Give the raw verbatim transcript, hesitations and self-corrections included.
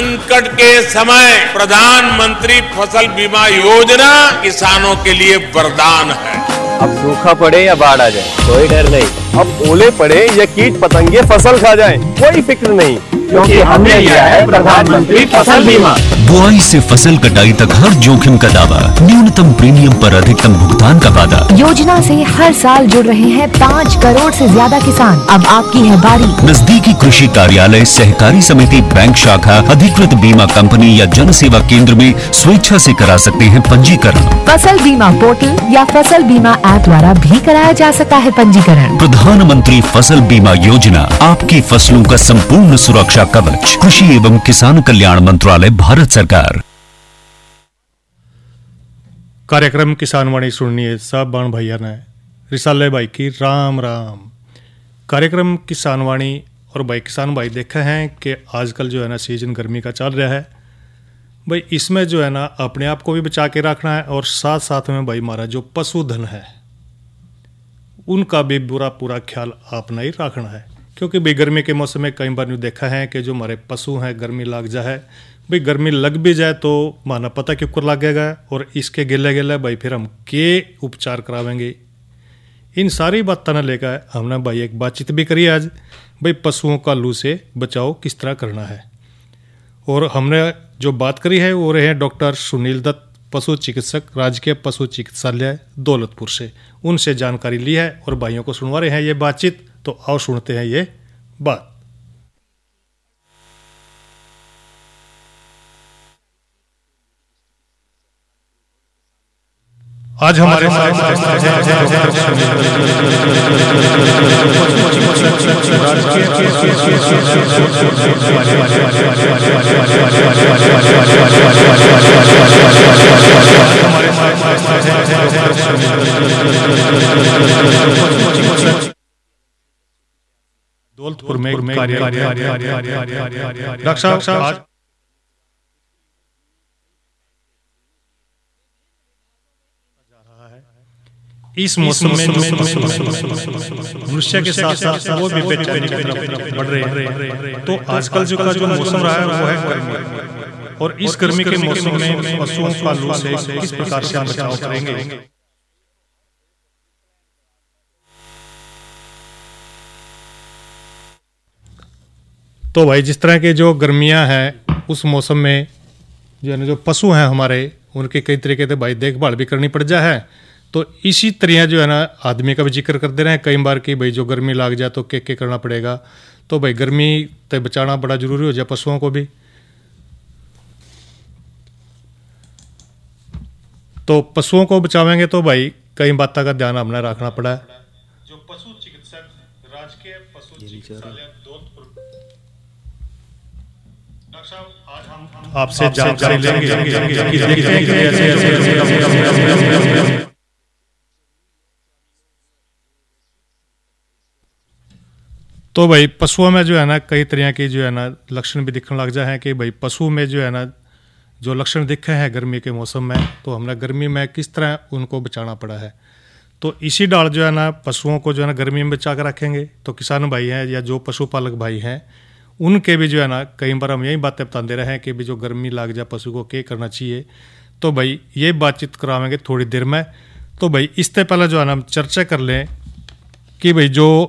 संकट के समय प्रधानमंत्री फसल बीमा योजना किसानों के लिए वरदान है। अब सूखा पड़े या बाढ़ आ जाए कोई डर नहीं, अब ओले पड़े या कीट पतंगे फसल खा जाए कोई फिक्र नहीं, क्योंकि हमने लिया है प्रधानमंत्री फसल बीमा। बुआई से फसल कटाई तक हर जोखिम का दावा, न्यूनतम प्रीमियम पर अधिकतम भुगतान का वादा। योजना से हर साल जुड़ रहे हैं पाँच करोड़ से ज्यादा किसान। अब आपकी है बारी। नजदीकी कृषि कार्यालय, सहकारी समिति, बैंक शाखा, अधिकृत बीमा कंपनी या जन सेवा केंद्र में स्वेच्छा से करा सकते हैं पंजीकरण। फसल बीमा पोर्टल या फसल बीमा ऐप द्वारा भी कराया जा सकता है पंजीकरण। प्रधानमंत्री फसल बीमा योजना, आपकी फसलों का संपूर्ण सुरक्षा कवच। कृषि एवं किसान कल्याण मंत्रालय, भारत सरकार। कार्यक्रम किसान वाणी सुनिए सब बाण भैया ने रिसाले भाई की राम राम। कार्यक्रम किसान वाणी और भाई किसान भाई देखे हैं कि आजकल जो है ना सीजन गर्मी का चल रहा है भाई, इसमें जो है ना अपने आप को भी बचा के रखना है और साथ साथ में भाई हमारा जो पशुधन है उनका भी पूरा पूरा ख्याल अपना ही रखना है, क्योंकि भाई गर्मी के मौसम में कई बार यूँ देखा है कि जो हमारे पशु हैं गर्मी लग जाए, भाई गर्मी लग भी जाए तो माना पता क्यों कर लगेगा और इसके गिले गिले भाई फिर हम के उपचार करावेंगे। इन सारी बातों ने लेकर हमने भाई एक बातचीत भी करी आज, भाई पशुओं का लू से बचाव किस तरह करना है। और हमने जो बात करी है वो रहे हैं डॉक्टर सुनील दत्त, पशु चिकित्सक, राजकीय पशु चिकित्सालय दौलतपुर से। उनसे जानकारी ली है और भाइयों को सुनवा रहे हैं ये बातचीत, तो आओ सुनते हैं ये बात। आज हमारे दौलतपुर में डॉक्टर साहब इस मौसम में मनुष्य के साथ साथ वो भी बेचैनी की तरफ बढ़ रहे हैं। तो आजकल जो का जो मौसम रहा है वो है गर्मी, और इस गर्मी के मौसम में पशुओं का लू से किस प्रकार से हम बचाव करेंगे। तो भाई जिस तरह के जो गर्मियां हैं उस मौसम में जो है ना जो पशु हैं हमारे उनके कई तरीके से भाई देखभाल भी करनी पड़ जाए है। तो इसी तरह जो है ना आदमी का भी जिक्र कर दे रहे हैं कई बार कि भाई जो गर्मी लग जाए तो क्या क्या करना पड़ेगा। तो भाई गर्मी से बचाना बड़ा जरूरी हो जाए पशुओं को भी। तो पशुओं को बचावेंगे तो भाई कई बातों का ध्यान हमने रखना पड़ा है। जो पशु चिकित्सक, राजकीय पशु चिकित्सालय दौलतपुर, डॉक्टर साहब आज हम आपसे जानकारी लेंगे कि देखते हैं कि ऐसे तो भाई पशुओं में जो है ना कई तरह की जो है ना लक्षण भी दिखने लग जाए हैं कि भाई पशु में जो है ना जो लक्षण दिखे हैं गर्मी के मौसम में, तो हमने गर्मी में किस तरह उनको बचाना पड़ा है। तो इसी डाल जो है ना पशुओं को जो है ना गर्मी में बचा कर रखेंगे तो किसान भाई हैं या जो पशुपालक भाई हैं उनके भी जो है ना कई बार हम यही बातें बता दे रहे हैं कि भी जो गर्मी लग जाए पशु को क्या करना चाहिए। तो भाई ये बातचीत करावेंगे थोड़ी देर में। तो भाई इससे पहले जो है ना हम चर्चा कर लें कि भाई जो